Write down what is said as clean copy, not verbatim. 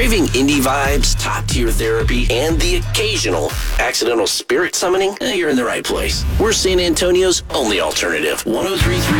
Craving indie vibes, top-tier therapy, and the occasional accidental spirit summoning? You're in the right place. We're San Antonio's only alternative. 103.3